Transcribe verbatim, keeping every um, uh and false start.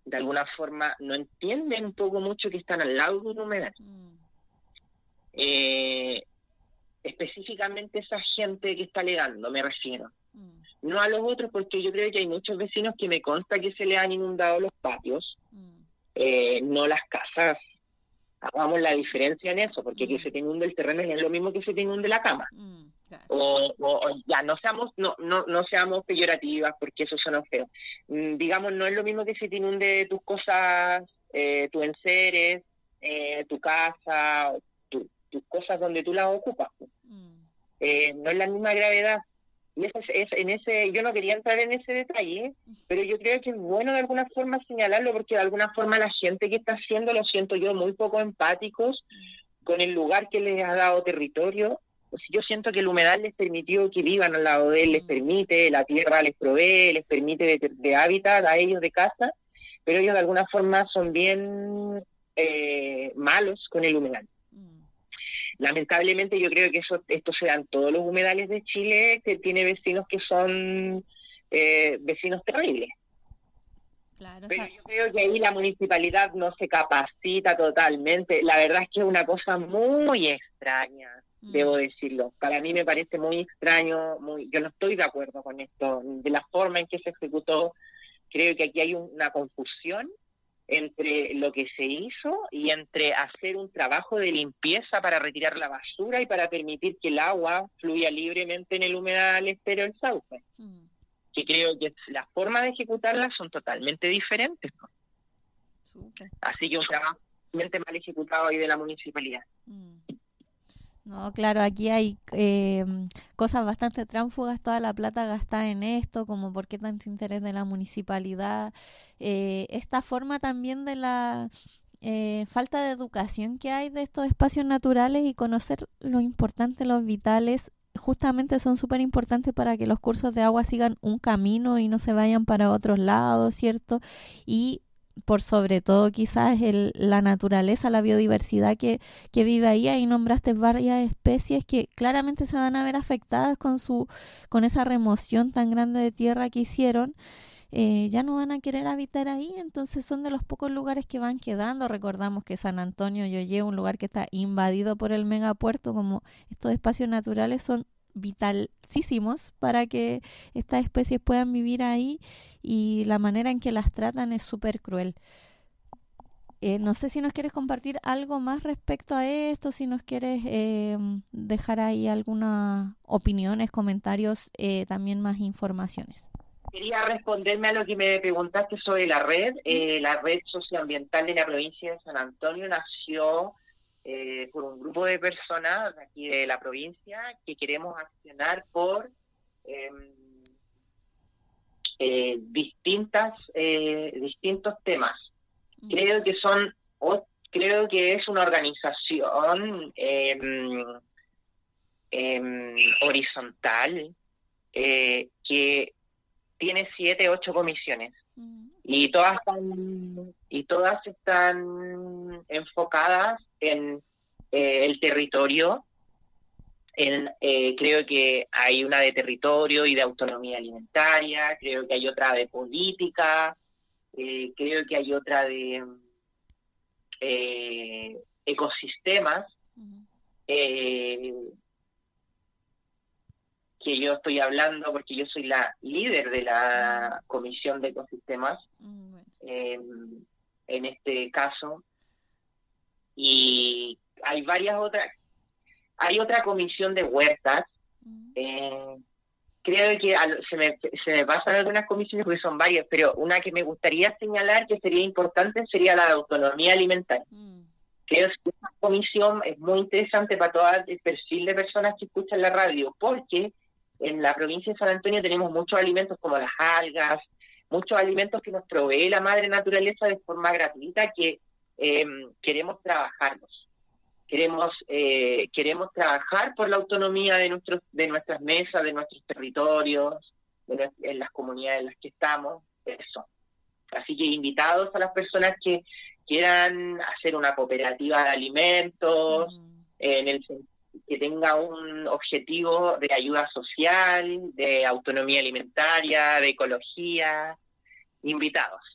de alguna forma no entienden un poco mucho que están al lado de un humedal. Mm. Eh, específicamente esa gente que está alegando, me refiero. Mm. No a los otros, porque yo creo que hay muchos vecinos que me consta que se les han inundado los patios, mm. eh, no las casas. Hagamos la diferencia en eso, porque mm. que se te inunde el terreno es lo mismo que se te inunde la cama. Mm, claro. o, o, o ya, no seamos no no no seamos peyorativas, porque eso suena feo. Mm, digamos, no es lo mismo que se te inunde tus cosas, eh, tus enseres, eh, tu casa, tu, tus cosas donde tú las ocupas. Mm. Eh, no es la misma gravedad. Y eso es, es, en ese, yo no quería entrar en ese detalle, pero yo creo que es bueno de alguna forma señalarlo, porque de alguna forma la gente que está haciendo, lo siento yo, muy poco empáticos con el lugar que les ha dado territorio. Pues yo siento que el humedal les permitió que vivan al lado de él, les permite, la tierra les provee, les permite de, de hábitat a ellos de casa, pero ellos de alguna forma son bien eh, malos con el humedal. Lamentablemente yo creo que eso, esto se da en todos los humedales de Chile, que tiene vecinos que son eh, vecinos terribles. Claro, pero o sea, yo creo que ahí la municipalidad no se capacita totalmente. La verdad es que es una cosa muy extraña, mm. debo decirlo. Para mí me parece muy extraño, muy, yo no estoy de acuerdo con esto, de la forma en que se ejecutó. Creo que aquí hay una confusión entre lo que se hizo y entre hacer un trabajo de limpieza para retirar la basura y para permitir que el agua fluya libremente en el humedal estero del Sauce. Mm. Que creo que las formas de ejecutarlas son totalmente diferentes, ¿no? Super. Así que un trabajo realmente mal ejecutado ahí de la municipalidad. Mm. No, claro, aquí hay eh, cosas bastante tránsfugas, toda la plata gastada en esto, como por qué tanto interés de la municipalidad, eh, esta forma también de la eh, falta de educación que hay de estos espacios naturales y conocer lo importante, los vitales, justamente son súper importantes para que los cursos de agua sigan un camino y no se vayan para otros lados, ¿cierto? Y por sobre todo quizás el, la naturaleza, la biodiversidad que, que vive ahí. Ahí nombraste varias especies que claramente se van a ver afectadas con su con esa remoción tan grande de tierra que hicieron. Eh, ya no van a querer habitar ahí, entonces son de los pocos lugares que van quedando. Recordamos que San Antonio Yoyé, un lugar que está invadido por el megapuerto, como estos espacios naturales son vitalísimos para que estas especies puedan vivir ahí, y la manera en que las tratan es súper cruel. Eh, no sé si nos quieres compartir algo más respecto a esto, si nos quieres eh, dejar ahí algunas opiniones, comentarios, eh, también más informaciones. Quería responderme a lo que me preguntaste sobre la red. Eh, la red socioambiental de la provincia de San Antonio nació Eh, por un grupo de personas aquí de la provincia que queremos accionar por eh, eh, distintas eh, distintos temas. Creo que son o, creo que es una organización eh, eh, horizontal eh, que tiene siete, ocho comisiones. Uh-huh. Y todas están y todas están enfocadas en eh, el territorio. En, eh, creo que hay una de territorio y de autonomía alimentaria, creo que hay otra de política, eh, creo que hay otra de eh, ecosistemas, uh-huh. eh, que yo estoy hablando porque yo soy la líder de la Comisión de Ecosistemas, mm, bueno. eh, en este caso, y hay varias otras, hay otra comisión de huertas, mm. eh, creo que al, se, me, se me pasan algunas comisiones porque son varias, pero una que me gustaría señalar que sería importante sería la de autonomía alimentaria. Mm. Creo que esta comisión es muy interesante para todo el perfil de personas que escuchan la radio, porque en la provincia de San Antonio tenemos muchos alimentos como las algas, muchos alimentos que nos provee la madre naturaleza de forma gratuita, que eh, queremos trabajarlos. Queremos eh, queremos trabajar por la autonomía de nuestros de nuestras mesas, de nuestros territorios, de, en las comunidades en las que estamos, eso. Así que invitados a las personas que quieran hacer una cooperativa de alimentos, mm. en el que tenga un objetivo de ayuda social, de autonomía alimentaria, de ecología, invitados.